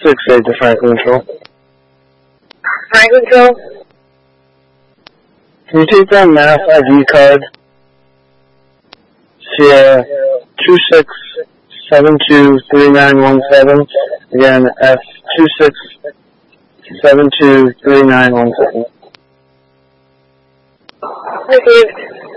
6-8 to Franklin Control. Franklin Control? Can you take that Mass ID card? Sierra 26723917. Again, F26723917. Received.